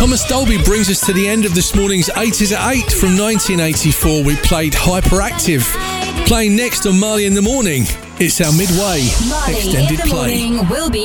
Thomas Dolby brings us to the end of this morning's 80s at 8 from 1984. We played Hyperactive. Playing next on Marley in the Morning, it's our midway Marley extended in the play. Morning will be